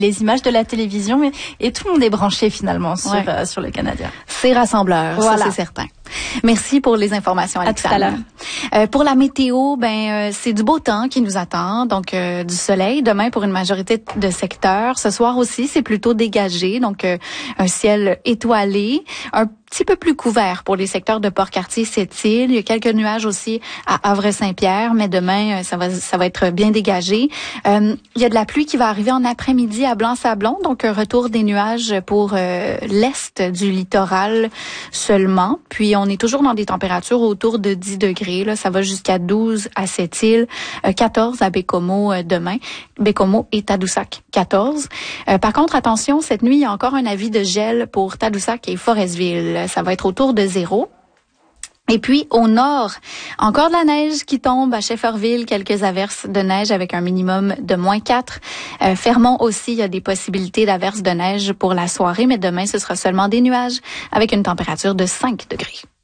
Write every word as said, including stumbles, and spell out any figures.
les images de la télévision et, et tout le monde est branché finalement sur, ouais. euh, sur le Canadien. C'est rassembleur, voilà. Ça c'est certain. Merci pour les informations, Alexandre. À tout à l'heure. Euh, pour la météo, ben euh, c'est du beau temps qui nous attend, donc euh, du soleil demain pour une majorité de secteurs. Ce soir aussi, c'est plutôt dégagé, donc euh, un ciel étoilé, un petit peu plus couvert pour les secteurs de Port-Cartier, Sept-Îles. Il y a quelques nuages aussi à Havre-Saint-Pierre, mais demain, ça va ça va être bien dégagé. Euh, il y a de la pluie qui va arriver en après-midi à Blanc-Sablon, donc un retour des nuages pour euh, l'est du littoral seulement. Puis on est toujours dans des températures autour de dix degrés. Là, ça va jusqu'à douze à Sept-Îles, euh, quatorze à Bécomo euh, demain. Bécomo et Tadoussac, quatorze. Euh, par contre, attention, cette nuit, il y a encore un avis de gel pour Tadoussac et Forestville. Ça va être autour de zéro. Et puis, au nord, encore de la neige qui tombe à Shefferville, quelques averses de neige avec un minimum de moins quatre. Euh, Fermont aussi, il y a des possibilités d'averses de neige pour la soirée, mais demain, ce sera seulement des nuages avec une température de cinq degrés.